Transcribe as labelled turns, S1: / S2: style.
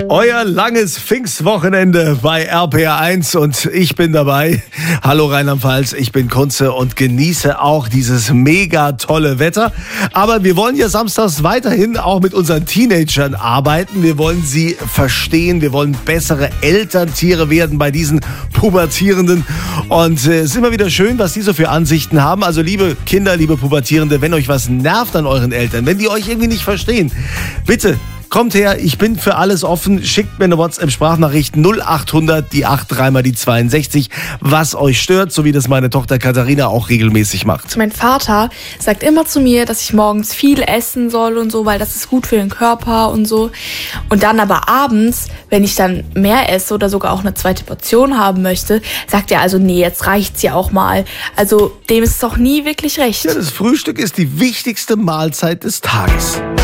S1: Euer langes Pfingstwochenende bei RPR1 und ich bin dabei. Hallo Rheinland-Pfalz, ich bin Kunze und genieße auch dieses mega tolle Wetter. Aber wir wollen ja samstags weiterhin auch mit unseren Teenagern arbeiten. Wir wollen sie verstehen, wir wollen bessere Elterntiere werden bei diesen Pubertierenden. Und es ist immer wieder schön, was die so für Ansichten haben. Also liebe Kinder, liebe Pubertierende, wenn euch was nervt an euren Eltern, wenn die euch irgendwie nicht verstehen, bitte kommt her, ich bin für alles offen. Schickt mir eine WhatsApp-Sprachnachricht 0800, die 83 mal die 62, was euch stört, so wie das meine Tochter Katharina auch regelmäßig macht.
S2: Mein Vater sagt immer zu mir, dass ich morgens viel essen soll und so, weil das ist gut für den Körper und so. Und dann aber abends, wenn ich dann mehr esse oder sogar auch eine zweite Portion haben möchte, sagt er also, nee, jetzt reicht's ja auch mal. Also dem ist es auch nie wirklich recht.
S1: Ja, das Frühstück ist die wichtigste Mahlzeit des Tages.